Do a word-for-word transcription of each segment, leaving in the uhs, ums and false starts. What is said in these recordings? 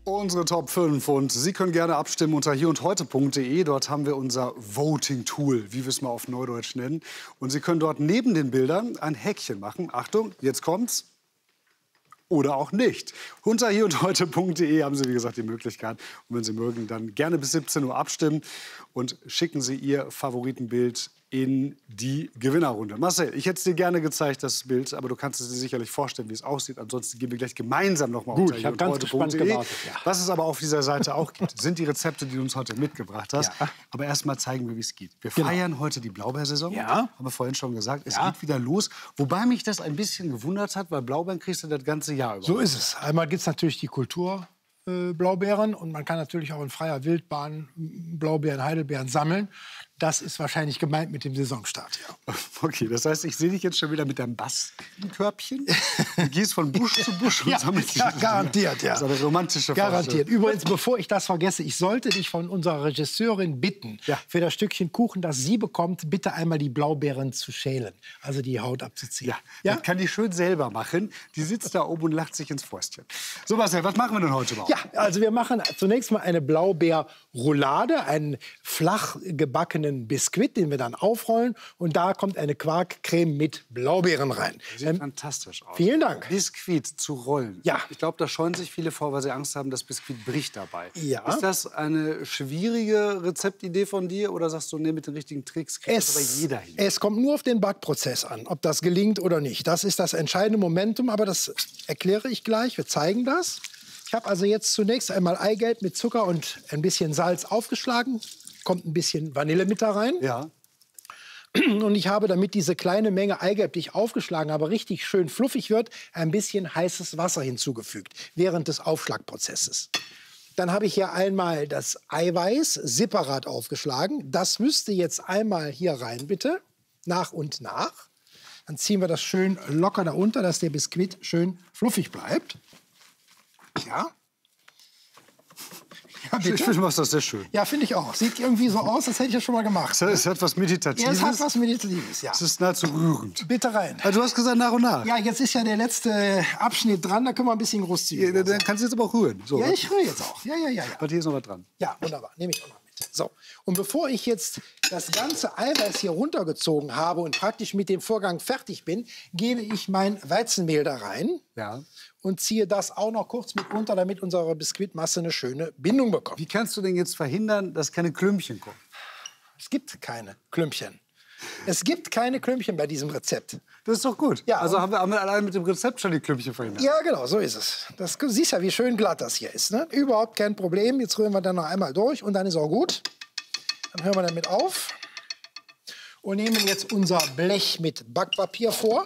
Unsere Top fünf und Sie können gerne abstimmen unter hier und heute punkt de. Dort haben wir unser Voting-Tool, wie wir es mal auf Neudeutsch nennen. Und Sie können dort neben den Bildern ein Häkchen machen. Achtung, jetzt kommt's. Oder auch nicht. Unter hier und heute punkt de haben Sie, wie gesagt, die Möglichkeit. Und wenn Sie mögen, dann gerne bis siebzehn Uhr abstimmen und schicken Sie Ihr Favoritenbild in die Gewinnerrunde. Marcel, ich hätte es dir gerne gezeigt, das Bild, aber du kannst es dir sicherlich vorstellen, wie es aussieht. Ansonsten gehen wir gleich gemeinsam noch mal Gut, unter ich hier habe und ganz heute gespannt punkt de. gewartet. Ja. Was es aber auf dieser Seite auch gibt, sind die Rezepte, die du uns heute mitgebracht hast. Ja. Aber erst mal zeigen wir, wie es geht. Wir Genau. feiern heute die Blaubeersaison. Ja. Haben wir vorhin schon gesagt. Es Ja. geht wieder los. Wobei mich das ein bisschen gewundert hat, weil Blaubeeren kriegst du das ganze Jahr über. So ist es. Einmal gibt es natürlich die Kulturblaubeeren und man kann natürlich auch in freier Wildbahn Blaubeeren, Heidelbeeren sammeln. Das ist wahrscheinlich gemeint mit dem Saisonstart. Ja. Okay, das heißt, ich sehe dich jetzt schon wieder mit deinem Baskenkörbchen. Du gehst von Busch zu Busch und Ja, sammelst ja, die- garantiert, ja. Das ist eine romantische Garantiert. Vorstellung. Übrigens, bevor ich das vergesse, ich sollte dich von unserer Regisseurin bitten, Ja. für das Stückchen Kuchen, das sie bekommt, bitte einmal die Blaubeeren zu schälen. Also die Haut abzuziehen. Ja, Ja? das kann die schön selber machen. Die sitzt da oben und lacht sich ins Fäustchen. So, Marcel, was machen wir denn heute überhaupt? Ja, also wir machen zunächst mal eine Blaubeerroulade, einen flach gebackenen Biskuit, den wir dann aufrollen. Und da kommt eine Quarkcreme mit Blaubeeren rein. Sieht Ähm, fantastisch aus. vielen Dank. Biskuit zu rollen. Ja. Ich glaube, da scheuen sich viele vor, weil sie Angst haben, das Biskuit bricht dabei. Ja. Ist das eine schwierige Rezeptidee von dir oder sagst du, nee, mit den richtigen Tricks kriegt das aber Es, jeder hin? es kommt nur auf den Backprozess an, ob das gelingt oder nicht. Das ist das entscheidende Momentum, aber das erkläre ich gleich. Wir zeigen das. Ich habe also jetzt zunächst einmal Eigelb mit Zucker und ein bisschen Salz aufgeschlagen. Kommt ein bisschen Vanille mit da rein. Ja. Und ich habe, damit diese kleine Menge Eigelb, die ich aufgeschlagen habe, richtig schön fluffig wird, ein bisschen heißes Wasser hinzugefügt während des Aufschlagprozesses. Dann habe ich hier einmal das Eiweiß separat aufgeschlagen. Das müsste jetzt einmal hier rein, bitte, nach und nach. Dann ziehen wir das schön locker da unter, dass der Biskuit schön fluffig bleibt. Ja. Ja, Ich bitte. finde, du machst das sehr schön. Ja, finde ich auch. Sieht irgendwie so aus, als hätte ich das schon mal gemacht. Es hat, es hat was Ja, Meditatives. es hat was Meditatives, ja. Es ist nahezu rührend. Bitte rein. Also, du hast gesagt, nach und nach. Ja, jetzt ist ja der letzte Abschnitt dran, da können wir ein bisschen Ja, großzügig dann sein. kannst du jetzt aber auch rühren. So, Ja, ich rühre jetzt auch. Ja, ja, ja, ja. warte, hier ist noch was dran. Ja, wunderbar. Nehme ich auch noch mit. So. Und bevor ich jetzt das ganze Eiweiß hier runtergezogen habe und praktisch mit dem Vorgang fertig bin, gebe ich mein Weizenmehl da rein Ja. und ziehe das auch noch kurz mit unter, damit unsere Biskuitmasse eine schöne Bindung bekommt. Wie kannst du denn jetzt verhindern, dass keine Klümpchen kommen? Es gibt keine Klümpchen. Es gibt keine Klümpchen bei diesem Rezept. Das ist doch gut. Ja, also und- haben wir, haben wir allein mit dem Rezept schon die Klümpchen verhindert. Ja, genau, so ist es. Das, du siehst ja, wie schön glatt das hier ist. Ne? Überhaupt kein Problem. Jetzt rühren wir dann noch einmal durch und dann ist auch gut. Dann hören wir damit auf und nehmen jetzt unser Blech mit Backpapier vor.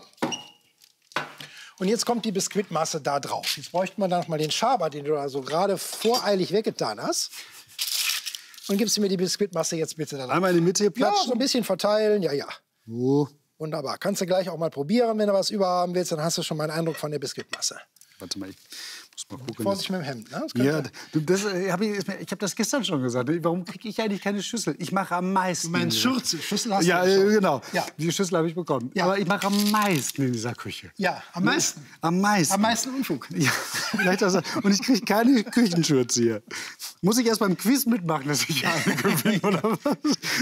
Und jetzt kommt die Biskuitmasse da drauf. Jetzt bräuchten wir dann noch mal den Schaber, den du also gerade voreilig weggetan hast. Und gibst du mir die Biskuitmasse jetzt bitte da drauf. Einmal in die Mitte hier Ja, platschen. so ein bisschen verteilen. Ja, ja. So. Wunderbar. Kannst du gleich auch mal probieren, wenn du was überhaben willst. Dann hast du schon mal einen Eindruck von der Biskuitmasse. Warte mal, ich muss mal gucken. Vorsicht mit dem Hemd. Ne? Das könnte- Ja, du, das, äh, hab ich ich habe das gestern schon gesagt. Warum kriege ich eigentlich keine Schüssel? Ich mache am meisten. Du meinst Schürze, Schüssel hast Ja, du schon. äh, genau. Ja. Die Schüssel habe ich bekommen. Ja. Aber ich mache am meisten in dieser Küche. Ja, am meisten. Am meisten. Am meisten Unfug. Ja, vielleicht das, und ich kriege keine Küchenschürze hier. Muss ich erst beim Quiz mitmachen, dass ich eine gewinne, oder was?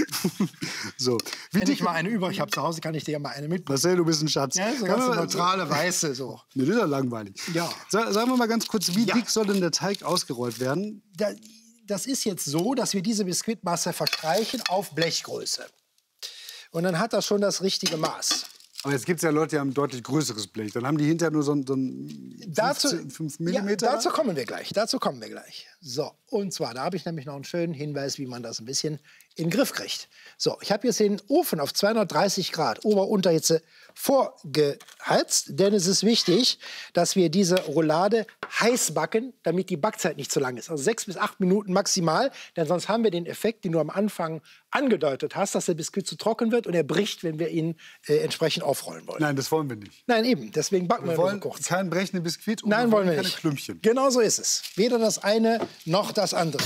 So. Wie Wenn ich dick, mal eine über, ich habe zu Hause, kann ich dir ja mal eine mitbringen. Marcel, du bist ein Schatz. Ja, so Kann ganz man- neutrale, weiße, so. Nee, das ist ja langweilig. Ja. Sa sagen wir mal ganz kurz, wie Ja. dick soll denn der Teig ausgerollt werden? Da, das ist jetzt so, dass wir diese Biskuitmasse verstreichen auf Blechgröße. Und dann hat das schon das richtige Maß. Aber jetzt gibt es ja Leute, die haben ein deutlich größeres Blech. Dann haben die hinterher nur so ein, so ein Dazu, fünf ja, Millimeter. dazu kommen wir gleich. Dazu kommen wir gleich. So, und zwar, da habe ich nämlich noch einen schönen Hinweis, wie man das ein bisschen in den Griff kriegt. So, ich habe jetzt den Ofen auf zweihundertdreißig Grad Ober-Unterhitze vorgeheizt, denn es ist wichtig, dass wir diese Roulade heiß backen, damit die Backzeit nicht zu lang ist. Also sechs bis acht Minuten maximal, denn sonst haben wir den Effekt, den du am Anfang angedeutet hast, dass der Biskuit zu trocken wird und er bricht, wenn wir ihn äh, entsprechend aufrollen wollen. Nein, das wollen wir nicht. Nein, eben, deswegen backen wir, Wir nur wollen so kurz. keinen brechenden Biskuit und Nein, wir wollen wir keine nicht. Klümpchen. Genau so ist es. Weder das eine noch das andere.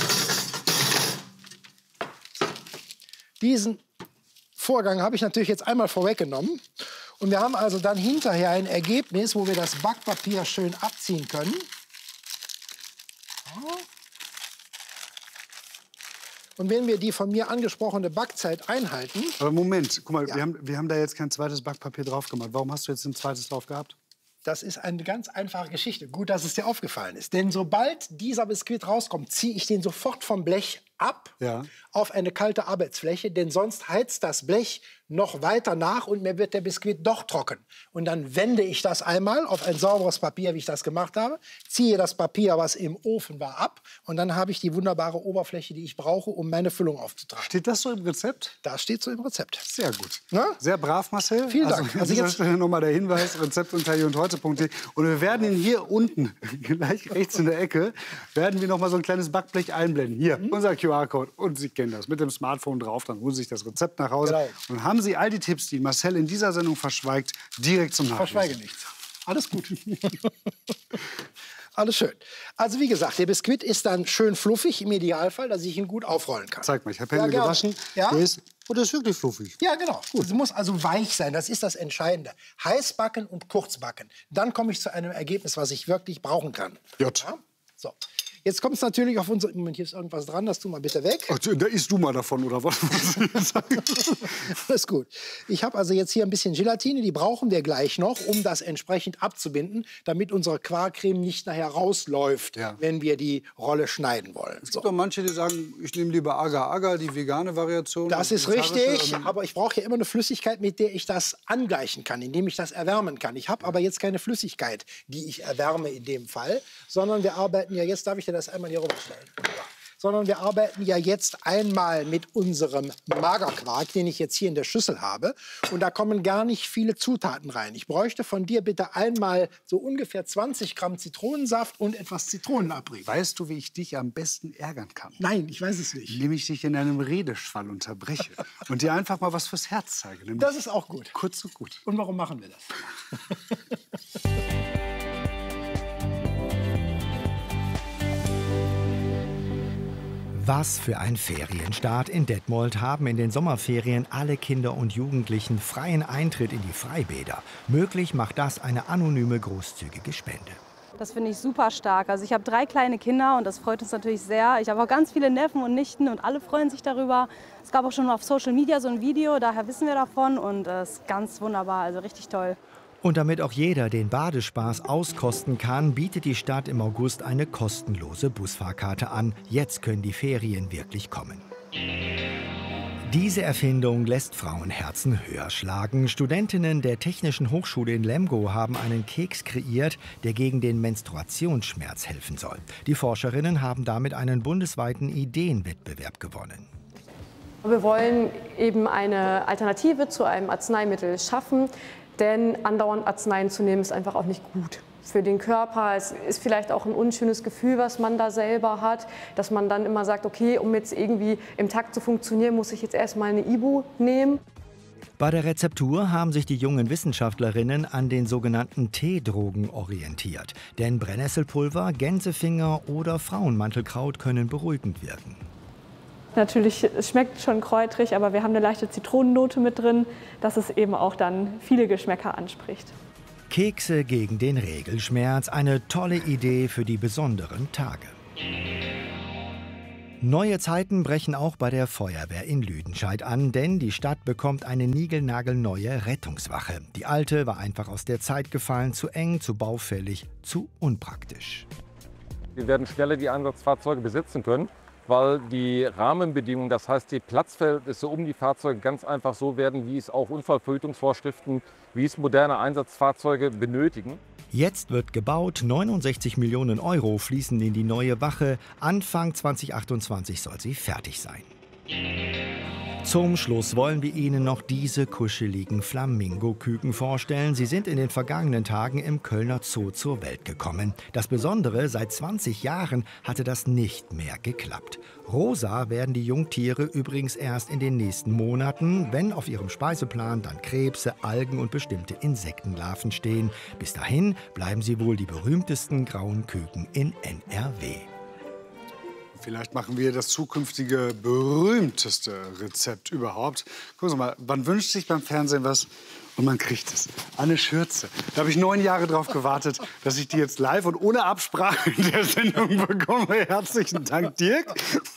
Diesen Vorgang habe ich natürlich jetzt einmal vorweggenommen. Und wir haben also dann hinterher ein Ergebnis, wo wir das Backpapier schön abziehen können. Und wenn wir die von mir angesprochene Backzeit einhalten... Aber Moment, guck mal, ja. wir, haben, wir haben da jetzt kein zweites Backpapier drauf gemacht. Warum hast du jetzt ein zweites drauf gehabt? Das ist eine ganz einfache Geschichte. Gut, dass es dir aufgefallen ist. Denn sobald dieser Biskuit rauskommt, ziehe ich den sofort vom Blech ab ja. auf eine kalte Arbeitsfläche. Denn sonst heizt das Blech noch weiter nach und mir wird der Biskuit doch trocken. Und dann wende ich das einmal auf ein sauberes Papier, wie ich das gemacht habe, ziehe das Papier, was im Ofen war, ab und dann habe ich die wunderbare Oberfläche, die ich brauche, um meine Füllung aufzutragen. Steht das so im Rezept? Das steht so im Rezept. Sehr gut. Na? Sehr brav, Marcel. Vielen Dank. Also an dieser Stelle nochmal der Hinweis, Rezept unter hier und heute punkt de. Und wir werden ihn hier unten, gleich rechts in der Ecke, werden wir noch mal so ein kleines Backblech einblenden. Hier, mhm. unser Q R-Code. Und Sie kennen das. Mit dem Smartphone drauf, dann holen Sie sich das Rezept nach Hause. Genau. Und haben Sie all die Tipps, die Marcel in dieser Sendung verschweigt, direkt zum Nachlesen. Verschweige nichts. Alles gut. Alles schön. Also wie gesagt, der Biskuit ist dann schön fluffig im Idealfall, dass ich ihn gut aufrollen kann. Zeig mal, ich habe Hände ja, gewaschen. Ja? Der ist, oh, der ist wirklich fluffig. Ja, genau. Es muss also weich sein, das ist das Entscheidende. Heiß backen und kurz backen. Dann komme ich zu einem Ergebnis, was ich wirklich brauchen kann. J. Ja? So. Jetzt kommt es natürlich auf unsere... Moment, hier ist irgendwas dran, das tu mal bitte weg. Ach, da isst du mal davon, oder was? Das ist gut. Ich habe also jetzt hier ein bisschen Gelatine, die brauchen wir gleich noch, um das entsprechend abzubinden, damit unsere Quarkcreme nicht nachher rausläuft, ja. wenn wir die Rolle schneiden wollen. Es gibt so. Doch manche, die sagen, ich nehme lieber Agar-Agar, die vegane Variation. Das ist richtig, aber ich brauche ja immer eine Flüssigkeit, mit der ich das angleichen kann, indem ich das erwärmen kann. Ich habe aber jetzt keine Flüssigkeit, die ich erwärme in dem Fall, sondern wir arbeiten ja jetzt, darf ich dir das einmal hier rüberstellen. Sondern wir arbeiten ja jetzt einmal mit unserem Magerquark, den ich jetzt hier in der Schüssel habe. Und da kommen gar nicht viele Zutaten rein. Ich bräuchte von dir bitte einmal so ungefähr zwanzig Gramm Zitronensaft und etwas Zitronenabrieb. Weißt du, wie ich dich am besten ärgern kann? Nein, ich weiß es nicht. Indem ich dich in einem Redeschwall unterbreche und dir einfach mal was fürs Herz zeige. Das ist auch gut. Kurz und gut. Und warum machen wir das? Was für ein Ferienstart. In Detmold haben in den Sommerferien alle Kinder und Jugendlichen freien Eintritt in die Freibäder. Möglich macht das eine anonyme, großzügige Spende. Das finde ich super stark. Also ich habe drei kleine Kinder und das freut uns natürlich sehr. Ich habe auch ganz viele Neffen und Nichten und alle freuen sich darüber. Es gab auch schon auf Social Media so ein Video, daher wissen wir davon und es ist ganz wunderbar, also richtig toll. Und damit auch jeder den Badespaß auskosten kann, bietet die Stadt im August eine kostenlose Busfahrkarte an. Jetzt können die Ferien wirklich kommen. Diese Erfindung lässt Frauenherzen höher schlagen. Studentinnen der Technischen Hochschule in Lemgo haben einen Keks kreiert, der gegen den Menstruationsschmerz helfen soll. Die Forscherinnen haben damit einen bundesweiten Ideenwettbewerb gewonnen. Wir wollen eben eine Alternative zu einem Arzneimittel schaffen. Denn andauernd Arzneien zu nehmen, ist einfach auch nicht gut für den Körper. Es ist vielleicht auch ein unschönes Gefühl, was man da selber hat, dass man dann immer sagt, okay, um jetzt irgendwie im Takt zu funktionieren, muss ich jetzt erstmal eine Ibu nehmen. Bei der Rezeptur haben sich die jungen Wissenschaftlerinnen an den sogenannten Teedrogen orientiert. Denn Brennnesselpulver, Gänsefinger oder Frauenmantelkraut können beruhigend wirken. Natürlich, es schmeckt schon kräutrig, aber wir haben eine leichte Zitronennote mit drin, dass es eben auch dann viele Geschmäcker anspricht. Kekse gegen den Regelschmerz, eine tolle Idee für die besonderen Tage. Neue Zeiten brechen auch bei der Feuerwehr in Lüdenscheid an, denn die Stadt bekommt eine niegelnagelneue Rettungswache. Die alte war einfach aus der Zeit gefallen, zu eng, zu baufällig, zu unpraktisch. Wir werden schneller die Einsatzfahrzeuge besitzen können, weil die Rahmenbedingungen, das heißt die Platzverhältnisse um die Fahrzeuge ganz einfach so werden, wie es auch Unfallverhütungsvorschriften, wie es moderne Einsatzfahrzeuge benötigen. Jetzt wird gebaut, neunundsechzig Millionen Euro fließen in die neue Wache. Anfang zweitausendachtundzwanzig soll sie fertig sein. Zum Schluss wollen wir Ihnen noch diese kuscheligen Flamingo-Küken vorstellen. Sie sind in den vergangenen Tagen im Kölner Zoo zur Welt gekommen. Das Besondere, seit zwanzig Jahren hatte das nicht mehr geklappt. Rosa werden die Jungtiere übrigens erst in den nächsten Monaten, wenn auf ihrem Speiseplan dann Krebse, Algen und bestimmte Insektenlarven stehen. Bis dahin bleiben sie wohl die berühmtesten grauen Küken in N R W. Vielleicht machen wir das zukünftige berühmteste Rezept überhaupt. Gucken Sie mal, man wünscht sich beim Fernsehen was und man kriegt es. Eine Schürze. Da habe ich neun Jahre drauf gewartet, dass ich die jetzt live und ohne Absprache in der Sendung bekomme. Herzlichen Dank, Dirk.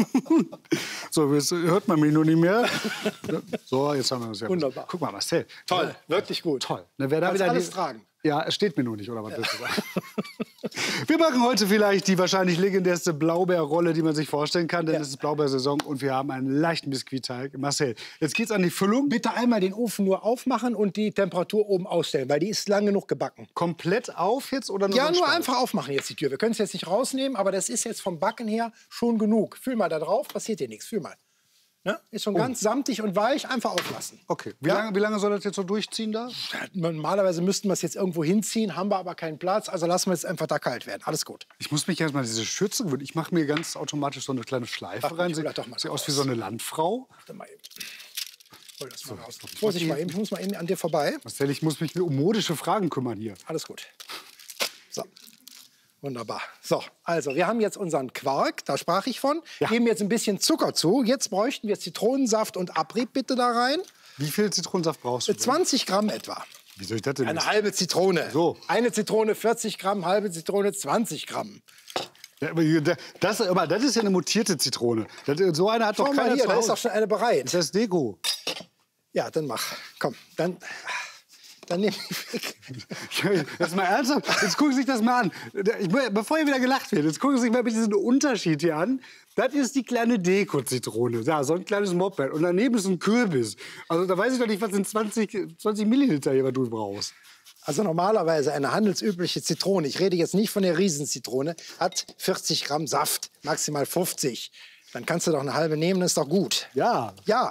So, jetzt hört man mich nur nicht mehr. So, jetzt haben wir es ja. Wunderbar. Guck mal, Marcel. Toll, wirklich gut. Toll. Na, wer da Kannst wieder alles die- tragen. Ja, es steht mir nur nicht, oder was willst du sagen? Wir machen heute vielleicht die wahrscheinlich legendärste Blaubeerrolle, die man sich vorstellen kann, denn Ja. es ist Blaubeersaison und wir haben einen leichten Biskuitteig. Marcel, jetzt geht's an die Füllung. Bitte einmal den Ofen nur aufmachen und die Temperatur oben ausstellen, weil die ist lang genug gebacken. Komplett auf jetzt oder nur Ja, so ein nur Spalt? einfach aufmachen jetzt die Tür. Wir können es jetzt nicht rausnehmen, aber das ist jetzt vom Backen her schon genug. Fühl mal da drauf, passiert hier nichts. Fühl mal. Ne? Ist schon ganz samtig und weich, einfach auflassen. Okay, wie, Ja? lange, wie lange soll das jetzt so durchziehen da? Normalerweise müssten wir es jetzt irgendwo hinziehen, haben wir aber keinen Platz, also lassen wir es einfach da kalt werden. Alles gut. Ich muss mich erstmal diese Schürze gewöhnen. Ich mache mir ganz automatisch so eine kleine Schleife Ach, rein. ich hol Sieht, das doch mal sieht aus raus. wie so eine Landfrau. Warte mal eben. Hol das mal raus. Vorsicht mal eben, ich muss mal eben an dir vorbei. Marcel, ich muss mich um modische Fragen kümmern hier. Alles gut. So. Wunderbar. So, also wir haben jetzt unseren Quark, da sprach ich von. Ja. Geben jetzt ein bisschen Zucker zu. Jetzt bräuchten wir Zitronensaft und Abrieb bitte da rein. Wie viel Zitronensaft brauchst du? denn? zwanzig Gramm etwa. Wie soll ich das denn Eine wissen? halbe Zitrone. So. Eine Zitrone vierzig Gramm, halbe Zitrone zwanzig Gramm. Ja, aber das, aber das ist ja eine mutierte Zitrone. Das, so eine hat doch Schau mal keiner hier, zu da ist Hause. doch schon eine bereit. Das ist Deko. Ja, dann mach. Komm, dann, dann nehme ich weg. Jetzt mal ernsthaft, jetzt gucken Sie sich das mal an. Ich, bevor hier wieder gelacht wird, jetzt gucken Sie sich mal bitte diesen Unterschied hier an. Das ist die kleine Deko-Zitrone. Ja, so ein kleines Moped. Und daneben ist ein Kürbis. Also da weiß ich doch nicht, was sind zwanzig, zwanzig Milliliter hier, was du brauchst. Also normalerweise eine handelsübliche Zitrone, ich rede jetzt nicht von der Riesenzitrone, hat vierzig Gramm Saft, maximal fünfzig. Dann kannst du doch eine halbe nehmen, das ist doch gut. Ja. Ja,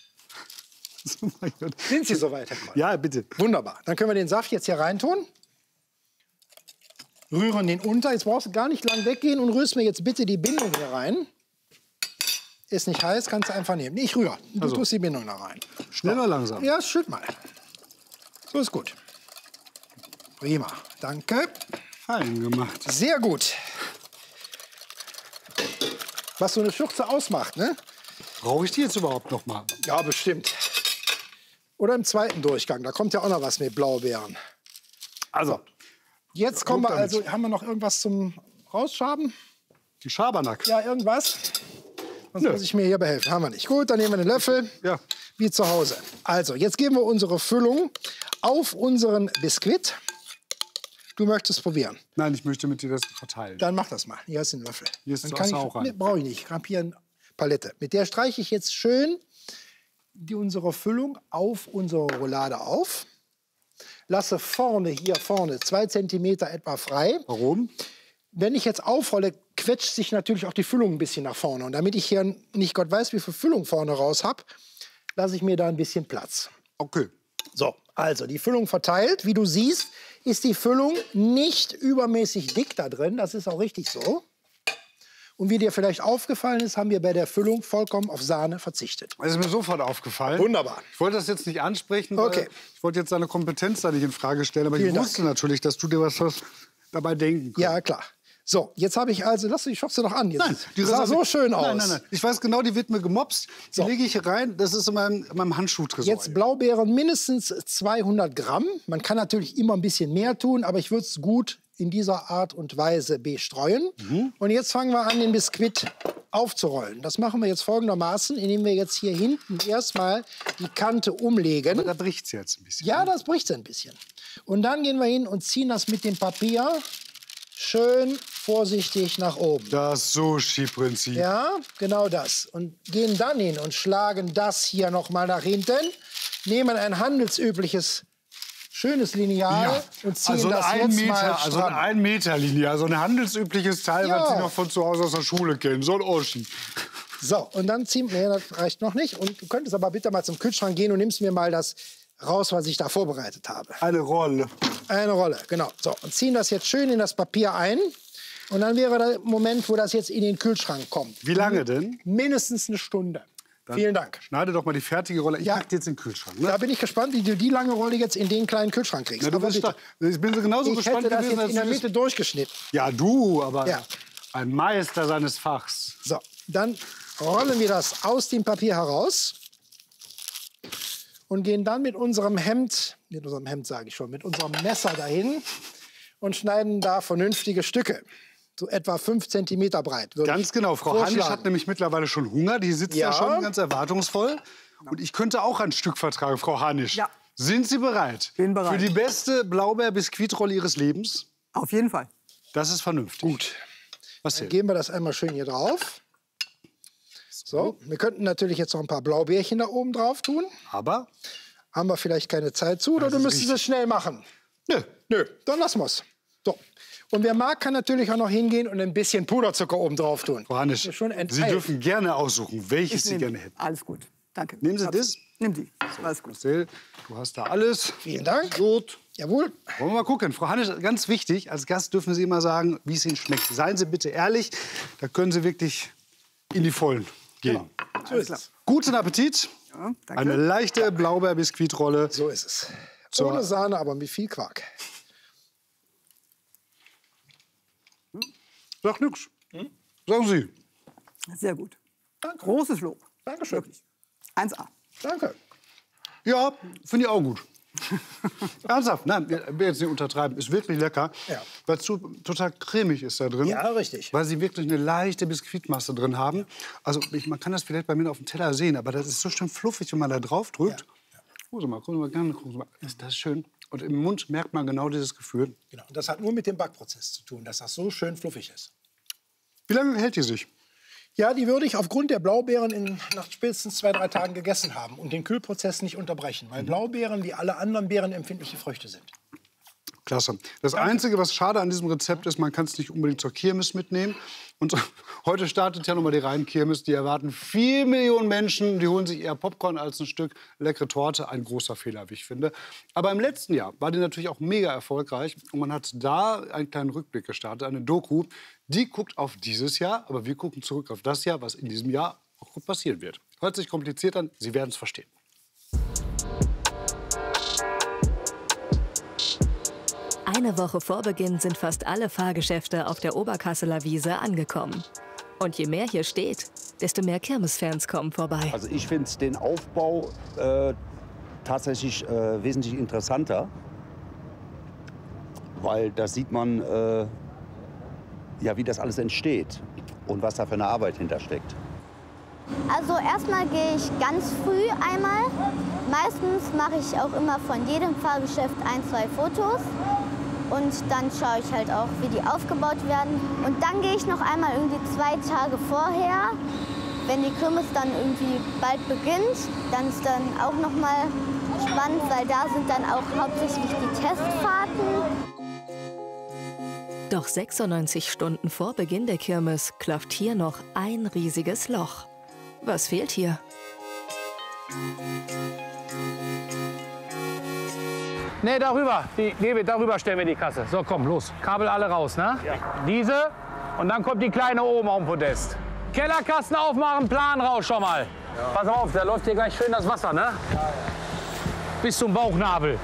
Oh mein Gott. sind Sie soweit, Herr Kroll? Ja, bitte. Wunderbar. Dann können wir den Saft jetzt hier reintun. Rühren den unter. Jetzt brauchst du gar nicht lang weggehen und rührst mir jetzt bitte die Bindung hier rein. Ist nicht heiß, kannst du einfach nehmen. Nee, ich rühre. Du Also. tust die Bindung da rein. Schnell oder langsam? Ja, schütt mal. So ist gut. Prima. Danke. Fein gemacht. Sehr gut. Was so eine Schürze ausmacht, ne? Brauche ich die jetzt überhaupt noch mal? Ja, bestimmt. Oder im zweiten Durchgang. Da kommt ja auch noch was mit Blaubeeren. Also, Jetzt kommen wir damit. also. Haben wir noch irgendwas zum Rausschaben? die Schabernack. Ja, irgendwas? Sonst Nö. muss ich mir hier behelfen. Haben wir nicht. Gut, dann nehmen wir einen Löffel. Ja. Wie zu Hause. Also, jetzt geben wir unsere Füllung auf unseren Biskuit. Du möchtest probieren. Nein, ich möchte mit dir das verteilen. Dann mach das mal. Hier ist ein Löffel. Hier ist Dann das kann ich, auch rein. nee, brauche ich nicht. Ich habe hier eine Palette. Mit der streiche ich jetzt schön die, unsere Füllung auf unsere Roulade auf. Lasse vorne, hier vorne, zwei Zentimeter etwa frei. Warum? Wenn ich jetzt aufrolle, quetscht sich natürlich auch die Füllung ein bisschen nach vorne. Und damit ich hier nicht Gott weiß, wie viel Füllung vorne raus habe, lasse ich mir da ein bisschen Platz. Okay. So, also die Füllung verteilt. Wie du siehst, ist die Füllung nicht übermäßig dick da drin. Das ist auch richtig so. Und wie dir vielleicht aufgefallen ist, haben wir bei der Füllung vollkommen auf Sahne verzichtet. Das ist mir sofort aufgefallen. Wunderbar. Ich wollte das jetzt nicht ansprechen, weil Okay. ich wollte jetzt deine Kompetenz da nicht in Frage stellen. Aber Vielen ich Dank. wusste natürlich, dass du dir was hast dabei denken kannst. Ja, klar. So, jetzt habe ich also, lass die Schürze doch an. Jetzt Nein, die sah so schön aus. Nein, nein, nein. Ich weiß genau, die wird mir gemopst. Die So. lege ich hier rein. Das ist in meinem, in meinem Handschuhtresor. Jetzt Blaubeeren mindestens zweihundert Gramm. Man kann natürlich immer ein bisschen mehr tun, aber ich würde es gut in dieser Art und Weise bestreuen. Mhm. Und jetzt fangen wir an, den Biskuit aufzurollen. Das machen wir jetzt folgendermaßen, indem wir jetzt hier hinten erstmal die Kante umlegen. Da bricht es jetzt ein bisschen. Ja, das bricht ein bisschen. Und dann gehen wir hin und ziehen das mit dem Papier schön vorsichtig nach oben. Das Sushi-Prinzip. Ja, genau das. Und gehen dann hin und schlagen das hier noch mal nach hinten, nehmen ein handelsübliches schönes Lineal und ziehen also das ein jetzt Meter, mal also stramm. ein Meter Linie, also ein handelsübliches Teil, Ja. was Sie noch von zu Hause aus der Schule kennen, so ein Oschi. So, und dann ziehen wir, das reicht noch nicht. Und du könntest aber bitte mal zum Kühlschrank gehen und nimmst mir mal das raus, was ich da vorbereitet habe. Eine Rolle. Eine Rolle, genau. So, und ziehen das jetzt schön in das Papier ein. Und dann wäre der Moment, wo das jetzt in den Kühlschrank kommt. Wie lange denn? Mindestens eine Stunde. Vielen Dank. Schneide doch mal die fertige Rolle. Ich Ja. pack die jetzt in den Kühlschrank. Ne? Da bin ich gespannt, wie du die lange Rolle jetzt in den kleinen Kühlschrank kriegst. Na, du Aber bist bitte. da, ich bin so genauso Ich gespannt hätte das gewesen, jetzt als in der du das- Mitte durchgeschnitten. Ja, du, aber Ja. Ein Meister seines Fachs. So, dann rollen wir das aus dem Papier heraus und gehen dann mit unserem Hemd, mit unserem Hemd sage ich schon, mit unserem Messer dahin und schneiden da vernünftige Stücke. So etwa fünf Zentimeter breit. Ganz genau. Frau Hanisch hat nämlich mittlerweile schon Hunger. Die sitzt ja. da schon ganz erwartungsvoll. Und ich könnte auch ein Stück vertragen, Frau Hanisch. Ja. Sind Sie bereit? Bin bereit. Für die beste Blaubeer-Biskuitrolle Ihres Lebens? Auf jeden Fall. Das ist vernünftig. Gut. Was Dann geben wir das einmal schön hier drauf. So, wir könnten natürlich jetzt noch ein paar Blaubeerchen da oben drauf tun. Aber? Haben wir vielleicht keine Zeit zu oder du müsstest es schnell machen? Nö. Nö, dann lassen wir es. So. Und wer mag, kann natürlich auch noch hingehen und ein bisschen Puderzucker oben drauf tun. Frau Hanisch, schon Sie dürfen gerne aussuchen, welches Sie gerne hätten. Alles gut. Danke. Nehmen Sie das? Nimm die. Alles gut. Marcel, du hast da alles. Vielen Dank. Gut. Jawohl. Wollen wir mal gucken. Frau Hanisch, ganz wichtig, als Gast dürfen Sie immer sagen, wie es Ihnen schmeckt. Seien Sie bitte ehrlich, da können Sie wirklich in die Vollen gehen. Genau. So ist es. Guten Appetit. Ja, danke. Eine leichte Blaubeer-Biskuitrolle. So ist es. So. Ohne Sahne, aber mit viel Quark. Sagt nix. Hm? Sagen Sie. Sehr gut. Danke. Großes Lob. Dankeschön. Wirklich. eins A. Danke. Ja, finde ich auch gut. Ernsthaft, nein, ich will jetzt nicht untertreiben. Ist wirklich lecker, Ja. weil es so total cremig ist da drin. Ja, richtig. Weil sie wirklich eine leichte Biskuitmasse drin haben. Also ich, man kann das vielleicht bei mir auf dem Teller sehen, aber das ist so schön fluffig, wenn man da drauf drückt. Ja. Ja. Gucken Sie mal, gucken Sie mal gerne, gucken Sie mal. Ist das schön? Und im Mund merkt man genau dieses Gefühl. Genau. Und das hat nur mit dem Backprozess zu tun, dass das so schön fluffig ist. Wie lange hält die sich? Ja, die würde ich aufgrund der Blaubeeren in, nach spätestens zwei, drei Tagen gegessen haben und den Kühlprozess nicht unterbrechen, weil Blaubeeren wie alle anderen Beeren empfindliche Früchte sind. Klasse. Das Einzige, was schade an diesem Rezept ist, man kann es nicht unbedingt zur Kirmes mitnehmen. Und heute startet ja nochmal die Rhein-Kirmes. Die erwarten vier Millionen Menschen. Die holen sich eher Popcorn als ein Stück leckere Torte. Ein großer Fehler, wie ich finde. Aber im letzten Jahr war die natürlich auch mega erfolgreich. Und man hat da einen kleinen Rückblick gestartet, eine Doku. Die guckt auf dieses Jahr, aber wir gucken zurück auf das Jahr, was in diesem Jahr auch gut passieren wird. Hört sich kompliziert an, Sie werden es verstehen. Eine Woche vor Beginn sind fast alle Fahrgeschäfte auf der Oberkasseler Wiese angekommen. Und je mehr hier steht, desto mehr Kirmesfans kommen vorbei. Also ich finde den Aufbau äh, tatsächlich äh, wesentlich interessanter, weil da sieht man, äh, ja, wie das alles entsteht und was da für eine Arbeit hintersteckt. Also erstmal gehe ich ganz früh einmal. Meistens mache ich auch immer von jedem Fahrgeschäft ein, zwei Fotos. Und dann schaue ich halt auch, wie die aufgebaut werden. Und dann gehe ich noch einmal irgendwie zwei Tage vorher, wenn die Kirmes dann irgendwie bald beginnt. Dann ist dann auch noch mal spannend, weil da sind dann auch hauptsächlich die Testfahrten. Doch sechsundneunzig Stunden vor Beginn der Kirmes klafft hier noch ein riesiges Loch. Was fehlt hier? Nee, darüber. Die, Gebe, darüber stellen wir die Kasse. So, komm, los. Kabel alle raus, ne? Ja. Diese. Und dann kommt die kleine oben auf dem Podest. Kellerkasten aufmachen, Plan raus schon mal. Ja. Pass auf, da läuft hier gleich schön das Wasser, ne? Ja, ja. Bis zum Bauchnabel.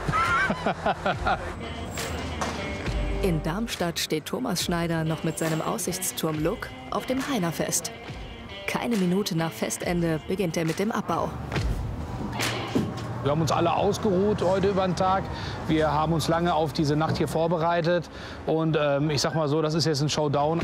In Darmstadt steht Thomas Schneider noch mit seinem Aussichtsturm-Look auf dem Heinerfest. Keine Minute nach Festende beginnt er mit dem Abbau. Wir haben uns alle ausgeruht heute über den Tag. Wir haben uns lange auf diese Nacht hier vorbereitet. Und ähm, ich sag mal so, das ist jetzt ein Showdown.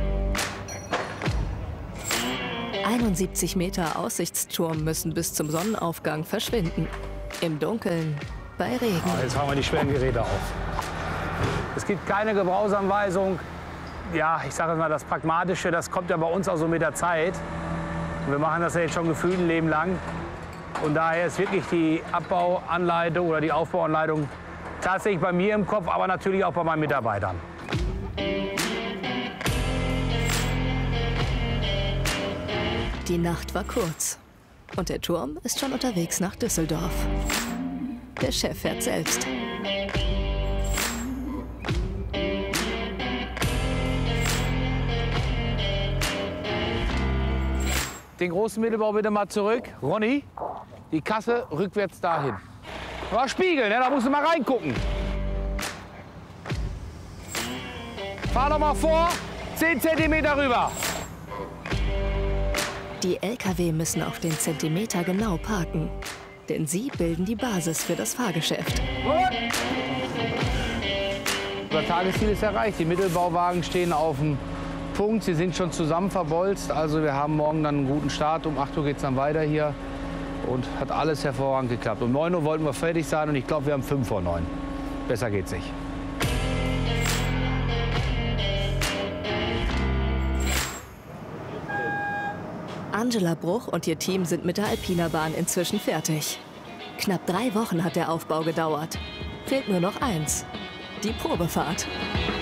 einundsiebzig Meter Aussichtsturm müssen bis zum Sonnenaufgang verschwinden. Im Dunkeln, bei Regen. Ah, jetzt fahren wir die schweren Geräte auf. Es gibt keine Gebrauchsanweisung. Ja, ich sage mal, das Pragmatische, das kommt ja bei uns auch so mit der Zeit. Und wir machen das ja jetzt schon gefühlt ein Leben lang. Und daher ist wirklich die Abbauanleitung oder die Aufbauanleitung tatsächlich bei mir im Kopf, aber natürlich auch bei meinen Mitarbeitern. Die Nacht war kurz. Und der Turm ist schon unterwegs nach Düsseldorf. Der Chef fährt selbst. Den großen Mittelbau bitte mal zurück. Ronny, die Kasse rückwärts dahin. Aber Spiegel, ne? Da musst du mal reingucken. Fahr doch mal vor. zehn Zentimeter rüber. Die L K W müssen auf den Zentimeter genau parken. Denn sie bilden die Basis für das Fahrgeschäft. Unser Tagesziel ist erreicht. Die Mittelbauwagen stehen auf dem Punkt. Sie sind schon zusammen verbolzt. Also wir haben morgen dann einen guten Start. Um acht Uhr geht es dann weiter hier. Und hat alles hervorragend geklappt. Um neun Uhr wollten wir fertig sein und ich glaube, wir haben fünf vor neun. Besser geht's nicht. Angela Bruch und ihr Team sind mit der Alpina Bahn inzwischen fertig. Knapp drei Wochen hat der Aufbau gedauert. Fehlt nur noch eins: die Probefahrt.